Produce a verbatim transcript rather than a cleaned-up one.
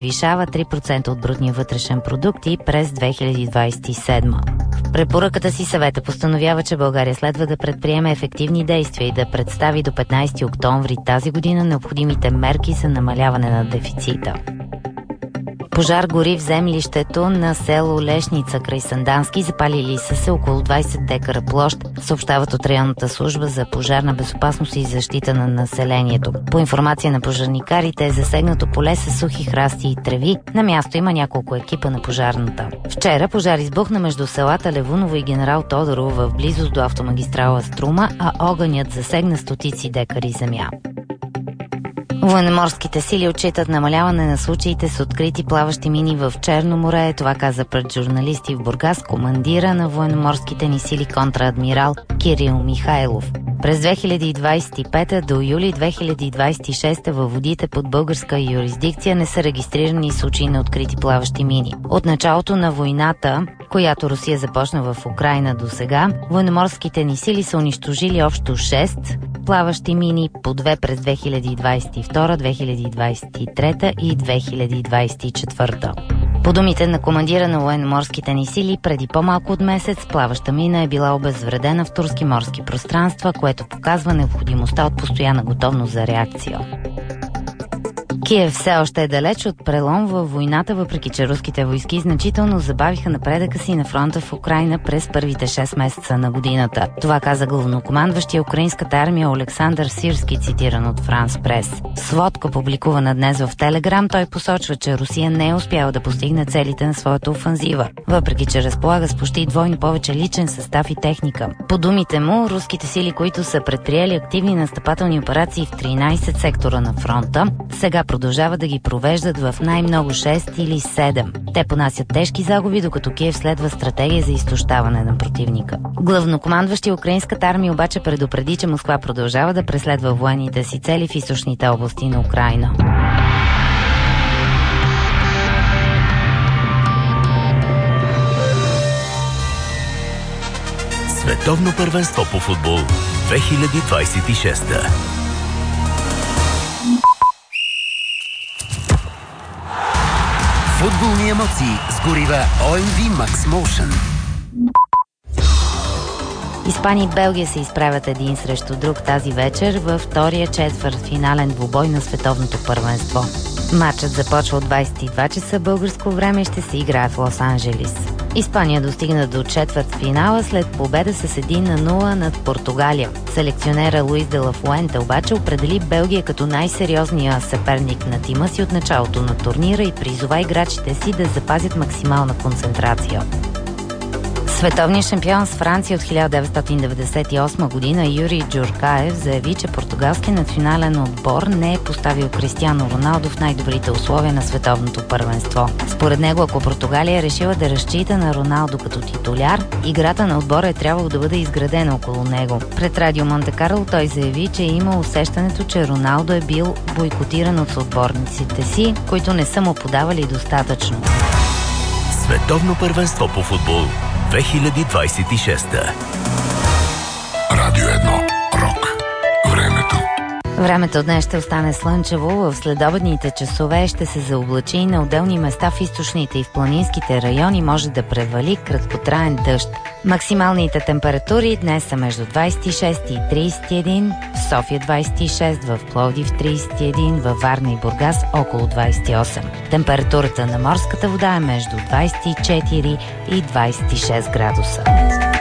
вишава три процента от брутния вътрешен продукт и през две хиляди двадесет и седма. В препоръката си съвета постановява, че България следва да предприеме ефективни действия и да представи до петнадесети октомври тази година необходимите мерки за намаляване на дефицита. Пожар гори в землището на село Лешница край Сандански. Запалили са се около двадесет декара площ, съобщават от районната служба за пожарна безопасност и защита на населението. По информация на пожарникарите е засегнато поле с сухи храсти и треви. На място има няколко екипа на пожарната. Вчера пожар избухна между селата Левуново и Генерал Тодорово в близост до автомагистрала Струма, а огънят засегна стотици декари земя. Военноморските сили отчитат намаляване на случаите с открити плаващи мини в Черно море. Това каза пред журналисти в Бургас командира на военноморските ни сили контраадмирал Кирил Михайлов. През две хиляди двадесет и пета до юли две хиляди двадесет и шеста във водите под българска юрисдикция не са регистрирани случаи на открити плаващи мини. От началото на войната, която Русия започна в Украйна до сега, военноморските ни сили са унищожили общо шест плаващи мини, по две през две хиляди двадесет и втора, две хиляди двадесет и трета и две хиляди двадесет и четвърта. По думите на командира на военноморските ни сили, преди по-малко от месец плаваща мина е била обезвредена в турски морски пространства, което показва необходимостта от постоянна готовност за реакция. Киев все още е далеч от прелом във войната, въпреки че руските войски значително забавиха напредъка си на фронта в Украйна през първите шест месеца на годината. Това каза главнокомандващия украинската армия Олександър Сирски, цитиран от Франс Прес. Сводка, публикувана днес в Телеграм, той посочва, че Русия не е успяла да постигне целите на своята офанзива, въпреки че разполага с почти двойно повече личен състав и техника. По думите му, руските сили, които са предприели активни настъпателни операции в тринадесет сектора на фронта, сега продължават да ги провеждат в най-много шест или седем. Те понасят тежки загуби, докато Киев следва стратегия за изтощаване на противника. Главнокомандващи украинската армия обаче предупреди, че Москва продължава да преследва военните си цели в източните области на Украйна. Световно първенство по футбол две хиляди двадесет и шеста. Футболни емоции с горива О Ем Ви Max Motion. Испания и Белгия се изправят един срещу друг тази вечер във втория четвъртфинален двубой на световното първенство. Матчът започва от двадесет и два часа българско време и ще се играе в Лос-Анджелис. Испания достигна до четвъртфинала след победа с един на нула над Португалия. Селекционера Луис де ла Фуенте обаче определи Белгия като най-сериозния съперник на тима си от началото на турнира и призова играчите си да запазят максимална концентрация. Световният шампион с Франция от хиляда деветстотин деветдесет и осма година Юрий Джуркаев заяви, че португалският национален отбор не е поставил Кристиано Роналдо в най-добрите условия на световното първенство. Според него, ако Португалия е решила да разчита на Роналдо като титуляр, играта на отбора е трябвало да бъде изградена около него. Пред Радио Монте Карло той заяви, че е имал усещането, че Роналдо е бил бойкотиран от съотборниците си, които не са му подавали достатъчно. Световно първенство по футбол две хиляди двадесет и шеста. Радио едно. Рок. Времето. Времето днес ще остане слънчево. В следобедните часове ще се заоблачи и на отделни места в източните и в планинските райони може да превали краткотраен дъжд. Максималните температури днес са между двадесет и шест и тридесет и един, в София двадесет и шест, в Пловдив тридесет и един, във Варна и Бургас около двадесет и осем. Температурата на морската вода е между двадесет и четири и двадесет и шест градуса.